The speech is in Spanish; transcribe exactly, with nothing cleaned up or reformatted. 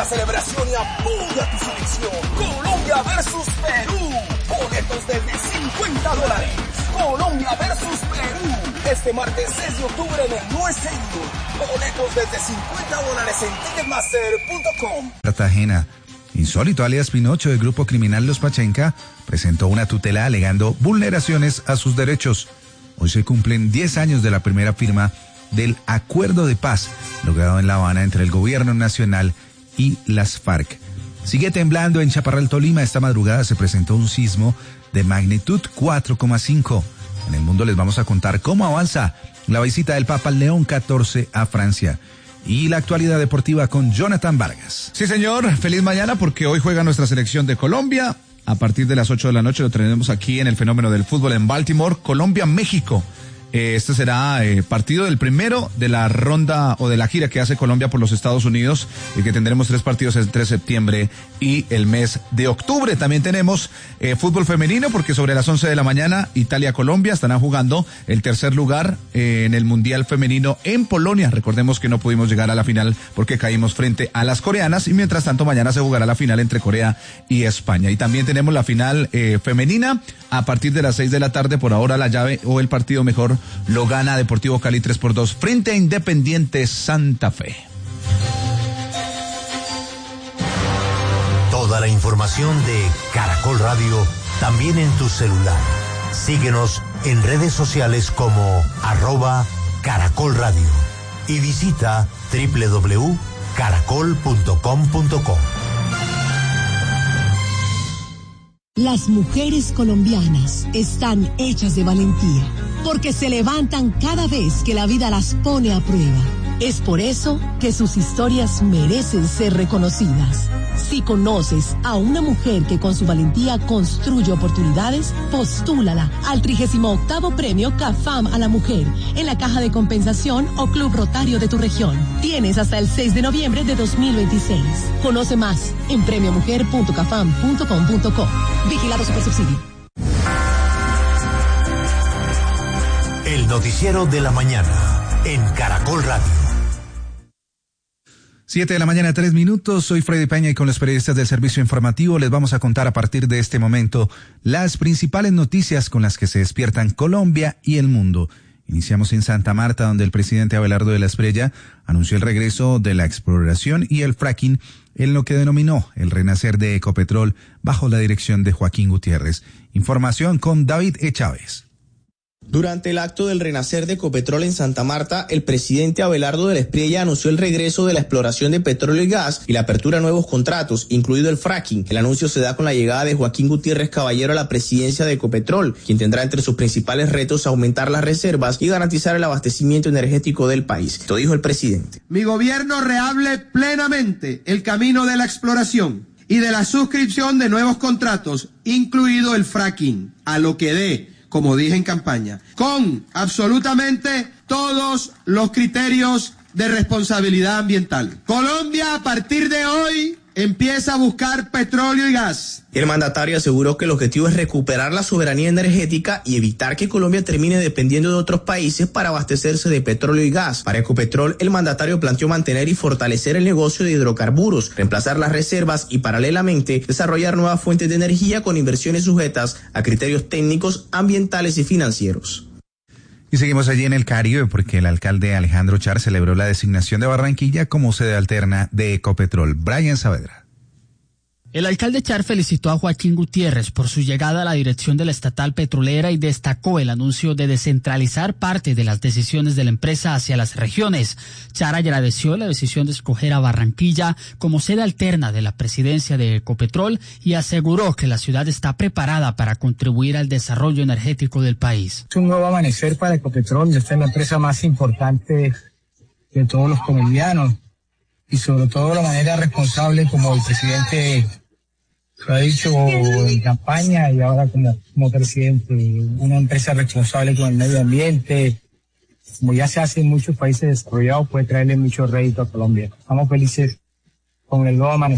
la celebración y apoya tu selección. Colombia versus Perú. Boletos desde cincuenta dólares. Colombia versus Perú. Este martes seis de octubre en el Nuez Stadium. Boletos desde cincuenta dólares en ticketmaster punto com. Cartagena. Insólito, alias Pinocho, del grupo criminal Los Pachenca, presentó una tutela alegando vulneraciones a sus derechos. Hoy se cumplen diez años de la primera firma del Acuerdo de Paz, logrado en La Habana entre el gobierno nacional y las FARC. Sigue temblando en Chaparral, Tolima. Esta madrugada se presentó un sismo de magnitud cuatro coma cinco. En el mundo les vamos a contar cómo avanza la visita del Papa León catorce a Francia. Y la actualidad deportiva con Jonathan Vargas. Sí, señor. Feliz mañana porque hoy juega nuestra selección de Colombia. A partir de las ocho de la noche lo tenemos aquí en el fenómeno del fútbol en Baltimore. Colombia-México. Eh, este será eh, partido del primero de la ronda o de la gira que hace Colombia por los Estados Unidos, y que tendremos tres partidos entre septiembre y el mes de octubre. También tenemos eh, fútbol femenino porque sobre las once de la mañana Italia-Colombia estarán jugando el tercer lugar eh, en el Mundial Femenino en Polonia. Recordemos que no pudimos llegar a la final porque caímos frente a las coreanas, y mientras tanto mañana se jugará la final entre Corea y España. Y también tenemos la final eh, femenina a partir de las seis de la tarde. Por ahora la llave o el partido mejor lo gana Deportivo Cali tres por dos frente a Independiente Santa Fe. Toda la información de Caracol Radio también en tu celular. Síguenos en redes sociales como arroba Caracol Radio y visita doble u doble u doble u punto caracol punto com punto co. Las mujeres colombianas están hechas de valentía, porque se levantan cada vez que la vida las pone a prueba. Es por eso que sus historias merecen ser reconocidas. Si conoces a una mujer que con su valentía construye oportunidades, postúlala al trigésimo octavo Premio CAFAM a la Mujer en la Caja de Compensación o Club Rotario de tu región. Tienes hasta el seis de noviembre de dos mil veintiséis. Conoce más en premio mujer punto cafam punto com punto co. Vigilado Supersubsidio. El noticiero de la mañana en Caracol Radio. Siete de la mañana, tres minutos. Soy Freddy Peña y con los periodistas del servicio informativo les vamos a contar a partir de este momento las principales noticias con las que se despiertan Colombia y el mundo. Iniciamos en Santa Marta, donde el presidente Abelardo de la Espriella anunció el regreso de la exploración y el fracking en lo que denominó el renacer de Ecopetrol bajo la dirección de Joaquín Gutiérrez. Información con David E. Chávez. Durante el acto del renacer de Ecopetrol en Santa Marta, el presidente Abelardo de la Espriella anunció el regreso de la exploración de petróleo y gas y la apertura de nuevos contratos, incluido el fracking. El anuncio se da con la llegada de Joaquín Gutiérrez Caballero a la presidencia de Ecopetrol, quien tendrá entre sus principales retos aumentar las reservas y garantizar el abastecimiento energético del país. Esto dijo el presidente. Mi gobierno rehable plenamente el camino de la exploración y de la suscripción de nuevos contratos, incluido el fracking, a lo que dé, como dije en campaña, con absolutamente todos los criterios de responsabilidad ambiental. Colombia, a partir de hoy, empieza a buscar petróleo y gas. El mandatario aseguró que el objetivo es recuperar la soberanía energética y evitar que Colombia termine dependiendo de otros países para abastecerse de petróleo y gas. Para Ecopetrol, el mandatario planteó mantener y fortalecer el negocio de hidrocarburos, reemplazar las reservas y, paralelamente, desarrollar nuevas fuentes de energía con inversiones sujetas a criterios técnicos, ambientales y financieros. Y seguimos allí en el Caribe porque el alcalde Alejandro Char celebró la designación de Barranquilla como sede alterna de Ecopetrol. Brian Saavedra. El alcalde Char felicitó a Joaquín Gutiérrez por su llegada a la dirección de la estatal petrolera y destacó el anuncio de descentralizar parte de las decisiones de la empresa hacia las regiones. Char agradeció la decisión de escoger a Barranquilla como sede alterna de la presidencia de Ecopetrol y aseguró que la ciudad está preparada para contribuir al desarrollo energético del país. Es un nuevo amanecer para Ecopetrol. Esta es la empresa más importante de todos los colombianos y sobre todo de la manera responsable, como el presidente lo ha dicho en campaña y ahora como, como presidente, una empresa responsable con el medio ambiente, como ya se hace en muchos países desarrollados, puede traerle mucho rédito a Colombia. Estamos felices con el nuevo amanecer.